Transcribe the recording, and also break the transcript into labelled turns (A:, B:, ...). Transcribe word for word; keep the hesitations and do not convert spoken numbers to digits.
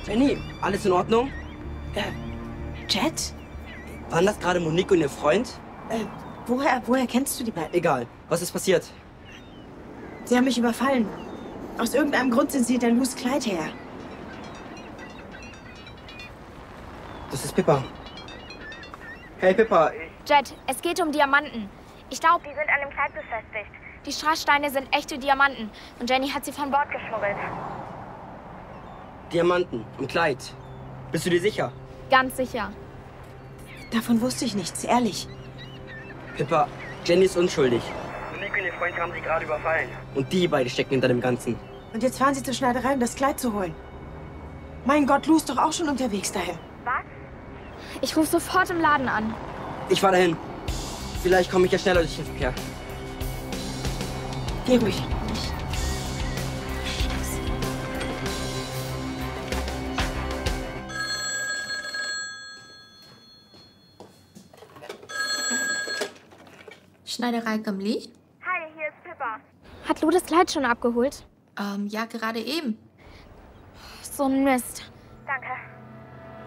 A: Jenny, alles in Ordnung?
B: Äh, Jet?
A: Waren das gerade Monique und ihr Freund?
B: Äh, woher, woher kennst du die beiden?
A: Egal. Was ist passiert?
B: Sie haben mich überfallen. Aus irgendeinem Grund sind sie hinter Lus Kleid her.
A: Das ist Pippa. Hey, Pippa.
C: Jet, es geht um Diamanten. Ich glaube, die sind an dem Kleid befestigt. Die Strasssteine sind echte Diamanten. Und Jenny hat sie von Bord geschmuggelt.
A: Diamanten im Kleid. Bist du dir sicher?
C: Ganz sicher.
B: Davon wusste ich nichts, ehrlich.
A: Pippa, Jenny ist unschuldig. Monique und ihr Freund haben sie gerade überfallen. Und die beide stecken hinter dem Ganzen.
B: Und jetzt fahren sie zur Schneiderei, um das Kleid zu holen. Mein Gott, Lu ist doch auch schon unterwegs dahin.
C: Was? Ich rufe sofort im Laden an.
A: Ich fahr dahin. Vielleicht komme ich ja schneller durch den Verkehr.
B: Geh ruhig.
D: Schneiderei Gamli?
C: Hi, hier ist Pippa. Hat Lu das Kleid schon abgeholt?
D: Ähm, ja, gerade eben.
C: So ein Mist. Danke.